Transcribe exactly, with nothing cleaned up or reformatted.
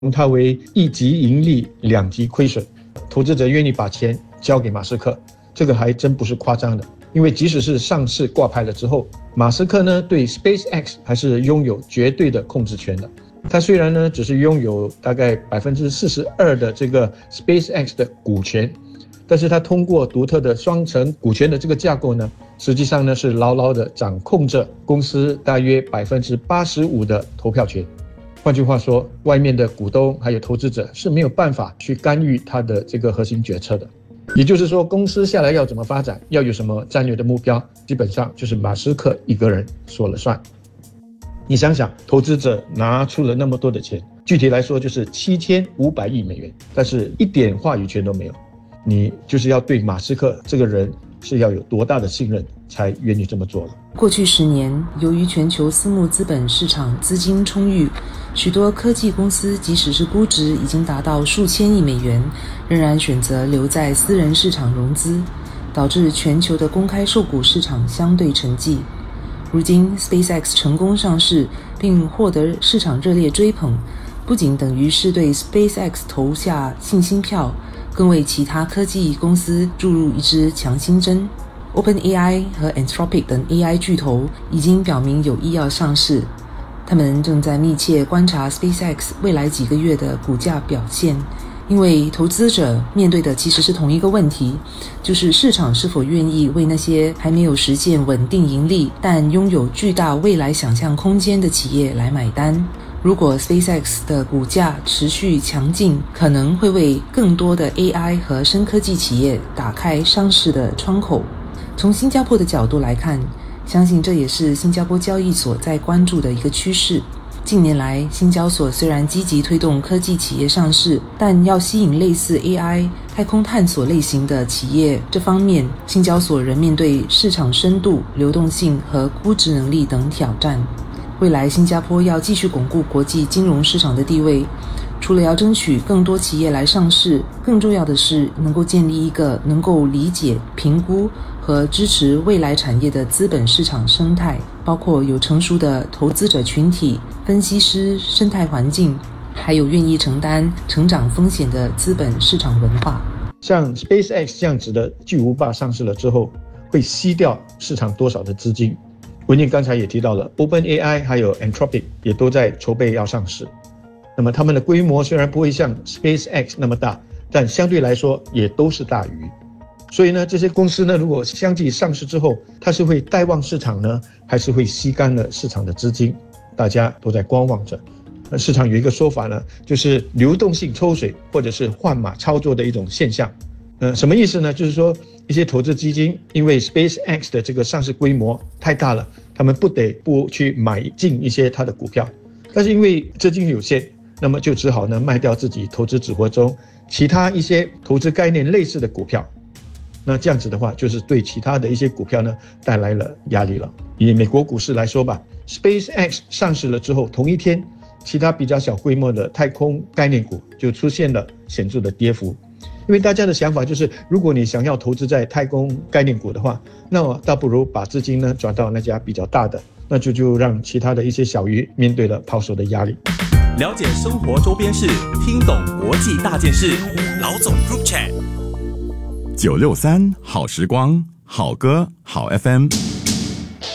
它为一级盈利两级亏损，投资者愿意把钱交给马斯克，这个还真不是夸张的。因为即使是上市挂牌了之后，马斯克呢对 SpaceX 还是拥有绝对的控制权的。他虽然呢只是拥有大概 百分之四十二 的这个 SpaceX 的股权，但是他通过独特的双层股权的这个架构呢，实际上呢是牢牢的掌控着公司大约 百分之八十五 的投票权。换句话说，外面的股东还有投资者是没有办法去干预他的这个核心决策的。也就是说，公司下来要怎么发展，要有什么战略的目标，基本上就是马斯克一个人说了算。你想想，投资者拿出了那么多的钱，具体来说就是七千五百亿美元，但是一点话语权都没有。你就是要对马斯克这个人是要有多大的信任才愿意这么做了。 过去十年，由于全球私募资本市场资金充裕，许多科技公司即使是估值已经达到数千亿美元，仍然选择留在私人市场融资，导致全球的公开售股市场相对沉寂。如今 SpaceX 成功上市并获得市场热烈追捧，不仅等于是对 SpaceX 投下信心票，更为其他科技公司注入一支强心针。OpenAI 和 Anthropic 等 A I 巨头已经表明有意要上市，他们正在密切观察 SpaceX 未来几个月的股价表现，因为投资者面对的其实是同一个问题，就是市场是否愿意为那些还没有实现稳定盈利但拥有巨大未来想象空间的企业来买单。如果 SpaceX 的股价持续强劲，可能会为更多的 A I 和深科技企业打开上市的窗口。从新加坡的角度来看，相信这也是新加坡交易所在关注的一个趋势。近年来，新交所虽然积极推动科技企业上市，但要吸引类似 A I、太空探索类型的企业，这方面新交所仍面对市场深度、流动性和估值能力等挑战。未来新加坡要继续巩固国际金融市场的地位，除了要争取更多企业来上市，更重要的是能够建立一个能够理解、评估和支持未来产业的资本市场生态，包括有成熟的投资者群体、分析师、生态环境，还有愿意承担成长风险的资本市场文化。 像 SpaceX 这样子的巨无霸上市了之后，会吸掉市场多少的资金？文彦刚才也提到了 OpenAI 还有 Anthropic 也都在筹备要上市。那么他们的规模虽然不会像 SpaceX 那么大，但相对来说也都是大鱼。所以呢，这些公司呢，如果相继上市之后，它是会带旺市场呢，还是会吸干了市场的资金？大家都在观望着。那市场有一个说法呢，就是流动性抽水或者是换马操作的一种现象。呃，什么意思呢？就是说一些投资基金因为 SpaceX 的这个上市规模太大了，他们不得不去买进一些它的股票，但是因为资金有限，那么就只好呢卖掉自己投资组合中其他一些投资概念类似的股票。那这样子的话，就是对其他的一些股票呢带来了压力了。以美国股市来说吧， SpaceX 上市了之后，同一天其他比较小规模的太空概念股就出现了显著的跌幅。因为大家的想法就是，如果你想要投资在太空概念股的话，那么倒不如把资金呢转到那家比较大的，那就就让其他的一些小鱼面对了抛售的压力。 了解生活周边事，听懂国际大件事。老总 Group Chat 九六三好时光，好歌好 F M。